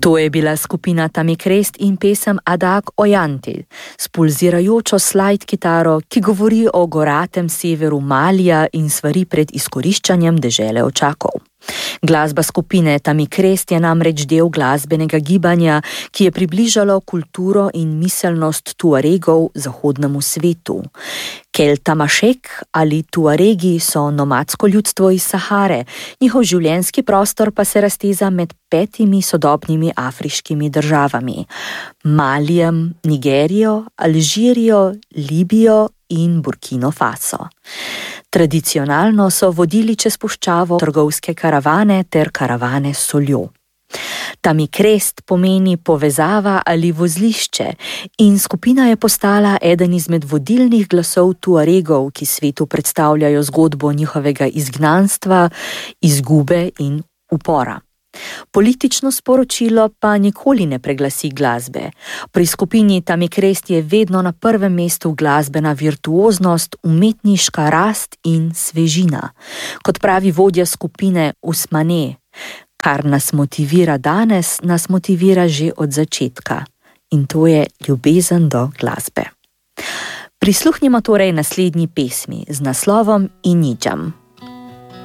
To je bila skupina Tamikrest in pesem Adag Ojantil s pulzirajočo slide kitaro, ki govori o goratem severu Malija in svari pred izkoriščanjem dežele Očakov. Glasba skupine Tamikrest je namreč del glasbenega gibanja, ki je približalo kulturo in miselnost Tuaregov zahodnemu svetu. Keltamašek ali Tuaregi so nomadsko ljudstvo iz Sahare, njihov življenjski prostor pa se razteza med 5 sodobnimi afriškimi državami: Malijem, Nigerijo, Alžirijo, Libijo in Burkino Faso. Tradicionalno so vodili čez puščavo trgovske karavane ter karavane s soljo. Tamikrest pomeni povezava ali vozlišče in skupina je postala eden izmed vodilnih glasov Tuaregov, ki svetu predstavljajo zgodbo njihovega izgnanstva, izgube in upora. Politično sporočilo pa nikoli ne preglasi glasbe. Pri skupini Tamikrest je vedno na prvem mestu glasbena virtuoznost, umetniška rast in svežina. Kot pravi vodja skupine Usmane, kar nas motivira danes, nas motivira že od začetka. In to je ljubezen do glasbe. Prisluhnimo torej naslednji pesmi z naslovom Inidžam.